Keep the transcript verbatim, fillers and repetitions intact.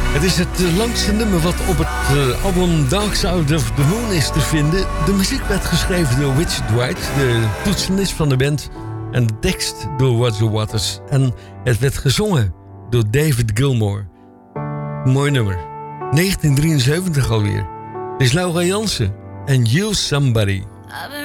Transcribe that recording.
Het is het uh, langste nummer wat op het uh, album Dark Side of the Moon is te vinden. De muziek werd geschreven door Richard Wright, de toetsenist van de band. En de tekst door Roger Waters. En het werd gezongen door David Gilmour. Mooi nummer. negentien drieënzeventig alweer. Dit is Laura Jansen en You Somebody. I've